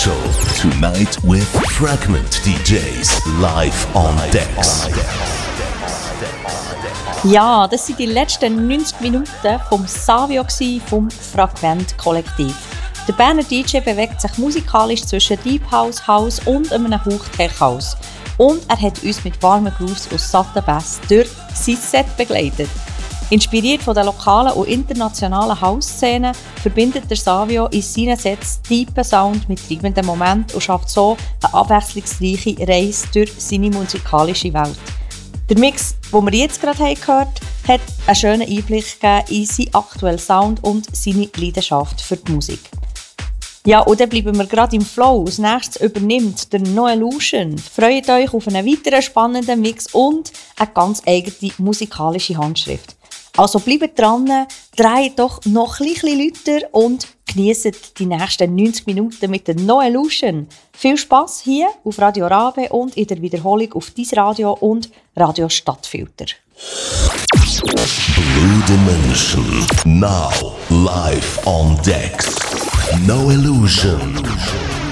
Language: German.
Special. Tonight with Fragment DJs live on Decks. Ja, das waren die letzten 90 Minuten vom Savio, vom Fragment-Kollektiv. Der Berner DJ bewegt sich musikalisch zwischen Deep House, House und einem Hauch Tech House. Und er hat uns mit warmen Grooves aus satten Bass durch sein Set begleitet. Inspiriert von der lokalen und internationalen House-Szene verbindet der Savio in seinen Sets tiefen Sound mit treibenden Momenten und schafft so eine abwechslungsreiche Reise durch seine musikalische Welt. Der Mix, den wir jetzt gerade gehört haben, hat einen schönen Einblick gegeben in seinen aktuellen Sound und seine Leidenschaft für die Musik. Ja, und dann bleiben wir gerade im Flow. Als nächstes übernimmt der No Illusion. Freut euch auf einen weiteren spannenden Mix und eine ganz eigene musikalische Handschrift. Also bleibt dran, dreht doch noch ein bisschen lauter und genießt die nächsten 90 Minuten mit der No Illusion. Viel Spass hier auf Radio Rabe und in der Wiederholung auf Dein Radio und Radio Stadtfilter. Blue Dimension, now live on Decks. No Illusion.